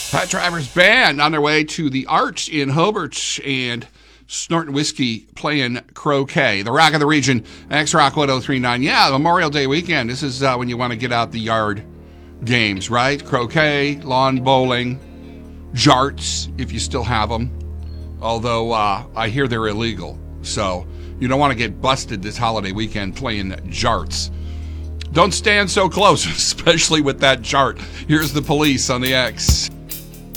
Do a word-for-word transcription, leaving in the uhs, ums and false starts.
Pat Travers Band on their way to the Arch in Hobart and snorting whiskey playing croquet. The Rock of the Region, X-Rock one oh three point nine. Yeah, Memorial Day weekend. This is uh, when you want to get out the yard games, right? Croquet, lawn bowling, jarts, if you still have them. Although uh, I hear they're illegal. So you don't want to get busted this holiday weekend playing jarts. Don't stand so close, especially with that jart. Here's the Police on the X.